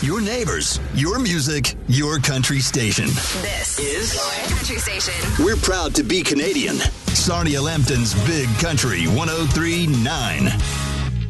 Your neighbors, your music, your country station. This is your country station. We're proud to be Canadian. Sarnia Lambton's Big Country 103.9.